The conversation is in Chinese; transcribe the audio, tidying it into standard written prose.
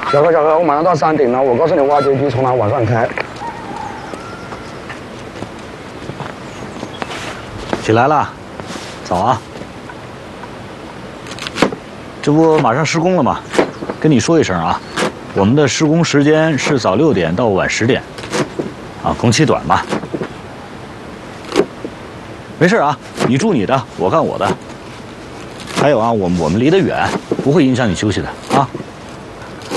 小何，我马上到山顶了，我告诉你挖掘机从哪往上开。 起来了，早啊！这不马上施工了吗？跟你说一声啊，我们的施工时间是早6点到晚10点，啊，工期短嘛。没事啊，你住你的，我干我的。还有啊，我们离得远，不会影响你休息的啊。